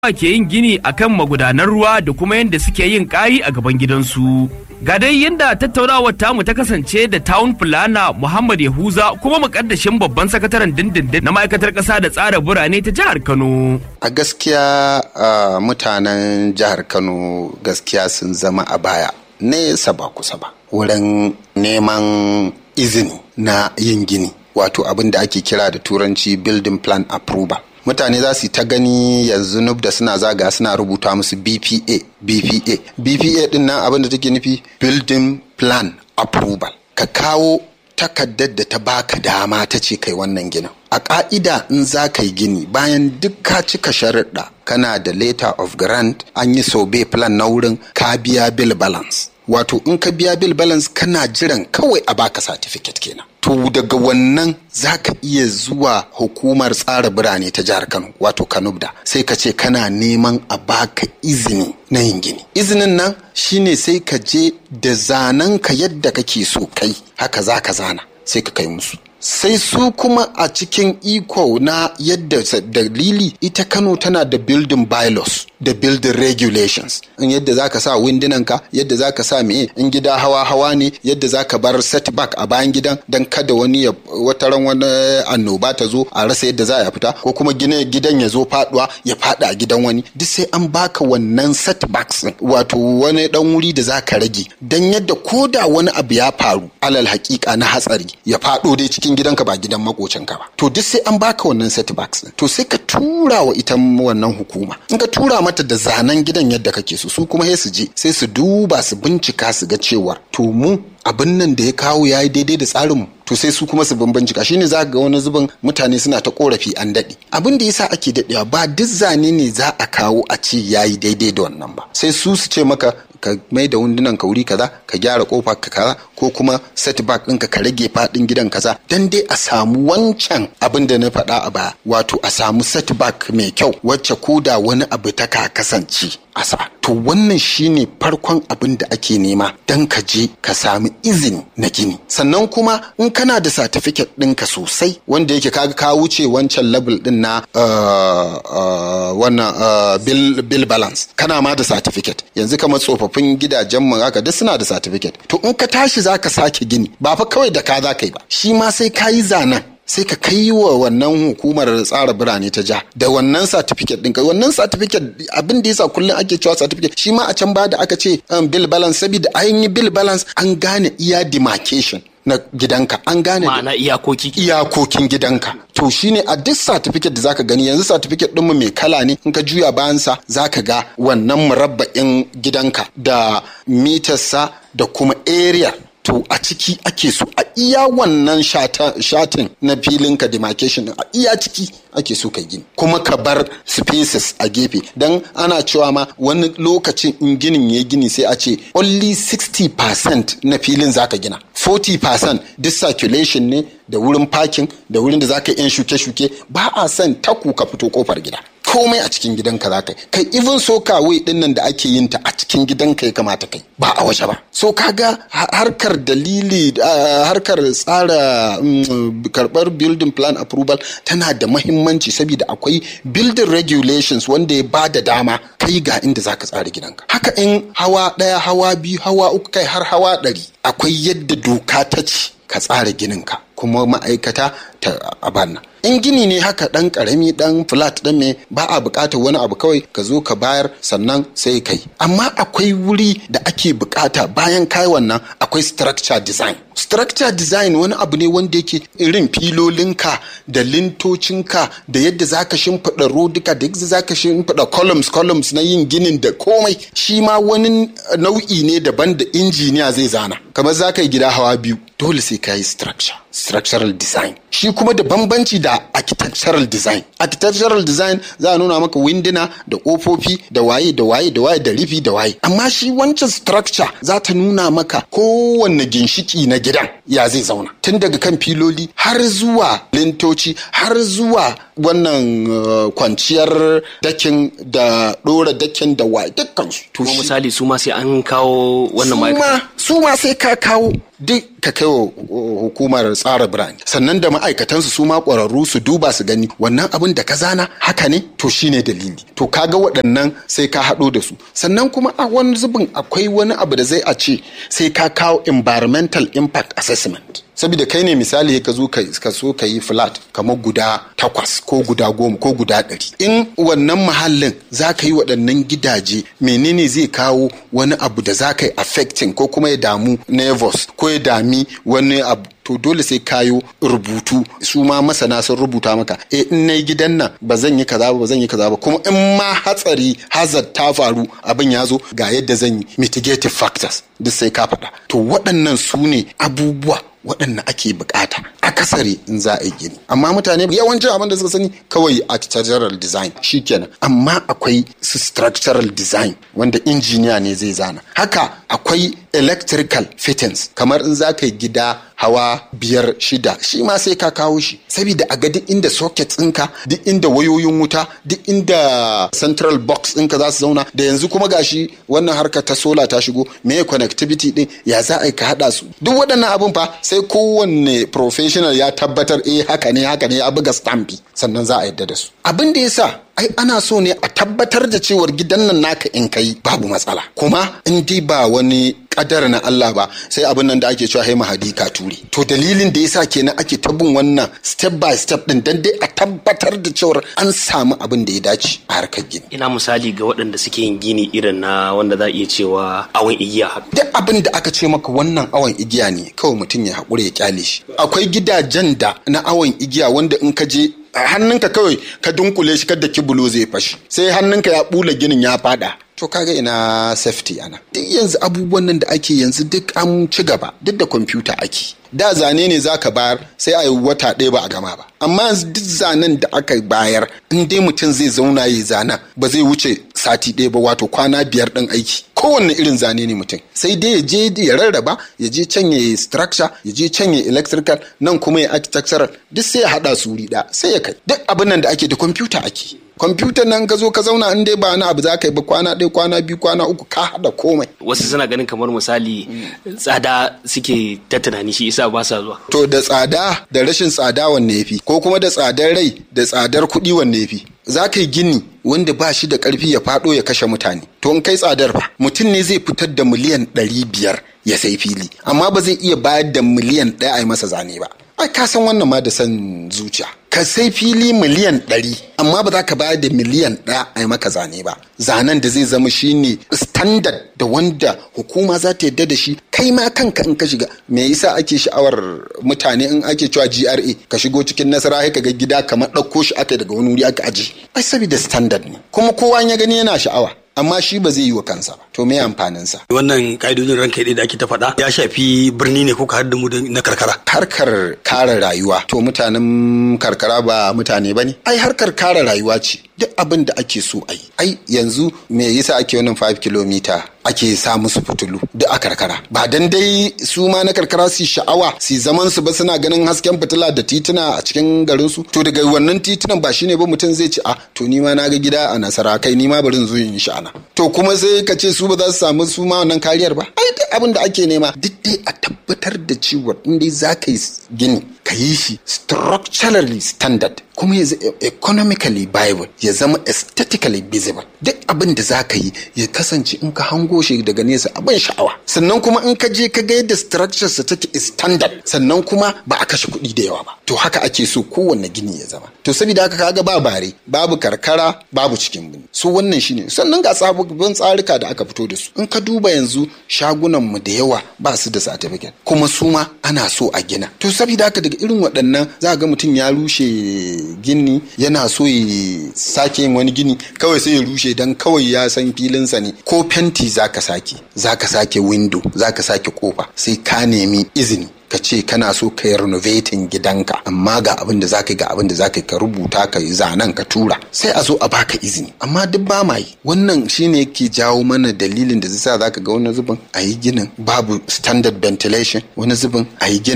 ke yin gini akan magudanan ruwa da kuma yadda suke yin ƙari a gaban gidansu. Ga dai yadda tattaunawar tamu ta kasance da town planner Muhammad Yahuza kuma mukaddashin babban sakataren dindindin na ma'aikatar ƙasa da tsara birane ta jihar Kano. A gaskiya mutanen jihar Kano gaskiya sun zama a baya nesa ba kusa ba wurin neman izini na yin gini, wato abin da ake kira da turanci building plan approval. Mutane za su ta gani yanzu NUBDA suna zaga suna rubuta musu BPA din nan abin da take nufi building plan approval. Ka kawo takardar da ta baka dama ta ce kai wannan ginin. A ka'ida in za ka yi gini bayan duk ka cika sharuɗa, kana da letter of grant, an yi survey plan na wurin, ka biya bill balance. Wato in ka biya bill balance kana jiran kawai a baka certificate kenan. To daga wannan za ka iya zuwa hukumar tsara birane ta jihar Kano, wato KANUBDA, sai ka ce kana neman a baka izini na yin gini. Izinin nan shine sai ka je da zanen ka yadda kake so kai, haka za ka zana sai ka kai musu. Sai su kuma a cikin iko na yadda dalili, ita Kano tana da building bylaws da building regulations, in yadda zaka sa windunanka, yadda zaka sa me, in gida hawa ne, yadda zaka bar setback a bayan gidan dan kada wani wataran wani annoba ta zo a rasa yadda za a fita, ko kuma gidan ya zo faduwa ya fada a gidan wani. Duk sai an baka wannan setbacks, wato wani dan wuri da zaka rage dan yadda koda wani abu ya faru alal hakika na hatsari ya fado dai cikin gidanka ba gidan makocinka ba, to duk sai an baka wannan setbacks. To sai ka tura wa ita wannan hukuma, in ka tura mata da zanen gidan yadda kake so, su kuma su je sai su duba su bincika su ga cewa to mu abin nan da ya kawo yayi daidai da tsarinmu, to sai su kuma su bincika. Shine za ga wani zubin mutane suna ta korafi an daɗe. Abin da yasa ake daɗewa ba duk zane ne za a kawo a ce yayi daidai da wannan ba, sai su ce maka ka mai da wundunan ka wuri kaza, ka gyara kofa ka kaza, ko kuma setback ɗinka ka rage faɗin gidan kaza, dan dai a samu wancan abin da na faɗa a baya, wato a samu setback mai kyau wacce koda wani abu ta ka kasance asa. To wannan shine farkon abin da ake nema dan ka je ka sami izini na gini. Sannan kuma in kana da certificate ɗinka sosai wanda yake kaga ka wuce wancan level ɗin na bill balance, kana ma da certificate. Yanzu kamar tsofaffin gidajen mu haka duk suna da certificate. To in ka tashi zaka sake gini, ba fa kawai da ka za ka yi ba, shi ma sai ka yi zanen, sai ka kai wa wannan hukumar tsara birane ta jiha da wannan certificate ɗinka. Wannan certificate abin da yasa kullum ake cewa certificate, shi ma a can ba da aka ce bill balance, saboda an yi bill balance an gane iya demarcation na gidanka, an gane ma'ana iyakokin gidanka. To shine a duk certificate da zaka gani yanzu, certificate ɗinmu mai kala ne, in ka juya bayansa zaka ga wannan murabba'in gidanka da mitarsa da kuma area. To a ciki ake so a iya wannan shatin na filinka demarcation a iya ciki ake so ka gini, kuma ka bar spaces a gefe. Dan ana cewa ma wani lokacin in ginin ya gini sai a ce only 60% na filin zaka gina, 40% duk circulation ne da wurin parking da wurin da zaka yi shuke-shuke. Ba a son taku ka fito kofar gida, komai a cikin gidanka za ka yi. Kai even sokawai din nan da ake yin ta a cikin gidanka ya kamata kai, ba a waje ba. So kaga harkar dalili, harkar tsara karbar building plan approval tana da mahimmanci, saboda akwai building regulations wanda ya ba da dama kai ga inda za ka tsara gidanka. Haka in hawa ɗaya, hawa biyu, hawa uku, kai har hawa 100, akwai yadda doka ta ce ka tsara gininka, kuma ma'aikata ta abanna. In gini ne haka dan karami dan flat dan me, ba a bukatar wani abu, kawai ka zo ka bayar sannan sai kai. Amma akwai wuri da ake bukata bayan kai wannan, akwai structure design. Structure design wani abu ne wanda yake irin filolinka da lintocinka da yadda zaka shimfiɗa rodika da yadda zaka shimfiɗa columns na yin ginin da komai. Shi ma wani nau'i ne daban da injiniya zai zana. Kamar zaka yi gida hawa 2, dole sai ka yi structural design. Shi kuma da bambanci da architectural design. Architectural design za a nuna maka winduna da kofofi da waye da rufi da waye. Amma shi wancan structure za ta nuna maka kowanne ginshiki na gidan ya zai zauna, tun daga kan filoli har zuwa lintoci har zuwa wannan kwanciyar dakin da ɗora dakin da waye dukkansu. To misali su ma sai an kawo wannan ma'aikata. Su ma sai ka kawo duk ka kai wa hukumar tsara birane, sannan da ma'aikatansu su ma ƙwararru su duba su gani wannan abin da ka zana haka ne, to shine dalili. To kaga waɗannan sai ka haɗo da su. Sannan kuma a wani zubin akwai wani abu da zai a ce sai ka kawo environmental impact assessment. Saboda kai ne misali ka zo ka so ka yi flat kamar guda 8 ko guda 10 ko guda 100. In wannan mahallin za ka yi waɗannan gidaje, menene zai kawo wani abu da za ka yi affecting ko kuma ya damu nervous ko ya dami wani abu, to dole sai kayo rubutu, su ma masana sun rubuta maka in nayi gidan nan ba zan yi kaza ba kuma in ma hatsari hazard ta faru abin ya zo ga yadda zan yi mitigative factors duk sai ka faɗa. To waɗannan su ne abubuwa waɗanda ake bukata akasari in za a yi gini. Amma mutane yawancin abin da suka sani kawai architectural design shikenan, amma akwai structural design wanda injiniya ne zai zana. Haka akwai electrical fittings, kamar in za ka yi gida hawa 5, 6 shi ma sai ka kawo shi, saboda a ga duk inda sockets ɗinka, duk inda wayoyin wuta, duk inda central box ɗinka za su zauna. Da yanzu kuma gashi wannan harka ta solar ta shigo, me connectivity ɗin ya za a yi ka haɗa su, duk waɗannan abin fa sai kowanne professional ya tabbatar haka ne ya buga stampi sannan za a yadda da su. Abin da yasa ana so ne a tabbatar da cewar gidan nan naka in kai babu matsala, kuma in dai ba wani kadar na Allah ba sai abin nan da ake cewa hai mahadi ka ture. To dalilin da yasa kenan ake ta bin wannan step by step din dan dai a tabbatar da cewar an samu abin da ya dace a harkar gini. Ina misali ga waɗanda suke yin gini irin na wanda za a iya cewa awon igiya haka. Duk abin da aka ce maka wannan awon igiya ne kawai mutum ya haƙura ya kyale shi. Akwai gidajen da na awon igiya wanda in ka je hannunka kawai ka dunkule shi kada kibulo zai fashi, sai hannunka ya bula ginin ya fada. To kaga ina safety ana. Duk yanzu abubuwan nan da ake yanzu duk an ci gaba, duk da kwamfuta ake. Da zane ne zaka bayar sai a yi wata 1 ba a gama ba, amma yanzu duk zanen da aka bayar in dai mutum zai zauna ya zana ba zai wuce sati 1 ba, wato kwana 5 ɗin aiki. Kowanne irin zane ne mutum sai dai ya je ya rarraba, ya je can ya structure, ya je can ya electrical, nan kuma ya architectural, duk sai ya hada su wuri ɗaya sai ya kai. Duk abin nan da ake da kwamfuta ake. Kwamfutar nan ka zo ka zauna in dai ba wani abu za ka yi ba, kwana 1, kwana 2, kwana 3 ka hada komai. Wasu suna ganin kamar misali tsada suke ta tunani shi isa ba sa zuwa. To da tsada da rashin tsada wanne yafi, ko kuma da tsadar rai da tsadar kuɗi wanne yafi? Za ka yi gini wanda ba shi da ƙarfi ya faɗo ya kashe mutane, to in kai tsadar fa mutum ne zai fitar da miliyan 500 ya sai fili, amma ba zai iya bayar da miliyan 1 a yi masa zane ba. Ai ka san wannan ma da san zuciya. Ka sai fili miliyan 100 amma ba za ka bayar da miliyan 1 a yi maka zane ba. Zanen da zai zama shine standard da wanda hukuma za ta yadda da shi. Kai ma kanka in ka shiga, me yasa ake sha'awar mutane in ake cewa GRA ka shigo cikin Nasarawa ka ga gida kamar ɗauko shi aka daga wani wuri aka aje. Ai saboda standard ne, kuma kowa ya gani yana sha'awa, amma shi ba zai yi wa kansa ba. To me amfanin sa? Wannan ka'idodin ranka da ake ta faɗa ya shafi birni ne ko ka hadda mu na karkara? Harkar kare rayuwa, to mutanen karkara ba mutane bane. Ai harkar kare rayuwa ce, duk abin da ake so a yi. Ai yanzu me yasa ake wannan 5 kilomita ake sa musu fitulu duk a karkara? Ba dan dai su ma na karkara su sha'awa su zaman su ba, suna ganin hasken fitila da tituna a cikin garin su. To daga wannan titunan ba shine ba mutum zai ci to ni ma na ga gida a Nasara, kai ni ma bari in zo in sha'ana. To kuma sai ka ce su ba za su samu su ma wannan kariyar ba. Ai duk abin da ake nema duk dai a tabbatar da cewa in dai za ka yi gini ka yi shi structurally standard, kuma ya zama economically viable, ya zama aesthetically visible. Duk abin da za ka yi ya kasance in ka hango shi daga nesa abin sha'awa, sannan kuma in ka je ka ga yadda structures sa take standard, sannan kuma ba a kashe kuɗi da yawa ba. To haka ake so kowanne gini ya zama. To saboda haka kaga ba bare, babu karkara, babu cikin birni. So wannan shine. Sannan ga sababbin tsarika da aka fito da su. In ka duba yanzu shagunan mu da yawa ba su da certificate, kuma su ma ana so a gina. To saboda haka daga irin waɗannan za ga mutum ya rushe gini, yana so ya sake yin wani gini, kawai sai ya rushe dan kawai ya san filinsa ne. Ko fenti zaka sake window, zaka sake kofa, sai ka nemi izini. Ka ce kana so ka yi renovating gidanka, amma ga abin da zaka ga abin da zaka ka rubuta ka yi zanen ka tura, sai a zo a baka izini. Amma duk ba ma yi. Wannan shine yake jawo mana dalilin da zai sa zaka ga wani zubin a yi ginin babu standard ventilation, wani zubin a yi ginin